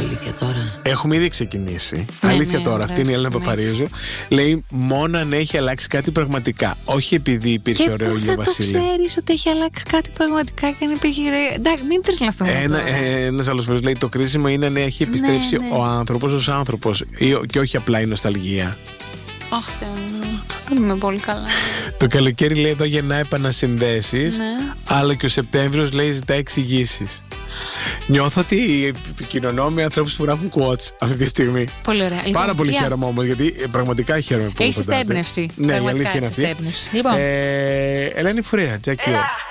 αλήθεια τώρα. Έχουμε ήδη ξεκινήσει. Αλήθεια τώρα. Αυτή είναι η Έλληνα Παπαρίζου. Λέει μόνο αν έχει αλλάξει κάτι πραγματικά. Όχι επειδή υπήρχε ωραίο ηλιο βασίλειο. Και πού θα το ξέρεις ότι έχει αλλάξει κάτι πραγματικά και αν υπήρχε. Εντάξει, μην τρελαθούμε. Ένας άλλος φίλος λέει: το κρίσιμο είναι αν έχει επιστρέψει ο άνθρωπος ως άνθρωπος και όχι απλά η νοσταλγία. Αχ, δεν είμαι πολύ καλά. Το καλοκαίρι λέει εδώ γεννά επανασυνδέσεις, αλλά και ο Σεπτέμβριος λέει ζητά εξηγήσεις. Νιώθω ότι επικοινωνώ με ανθρώπους που γράφουν quotes αυτή τη στιγμή. Πολύ ωραία. Πάρα πολύ χαίρομαι όμως, γιατί πραγματικά χαίρομαι που έχεις έμπνευση. Ναι, η αλήθεια είναι αυτή. Λοιπόν. Ελένη Φουρέα, Jack You.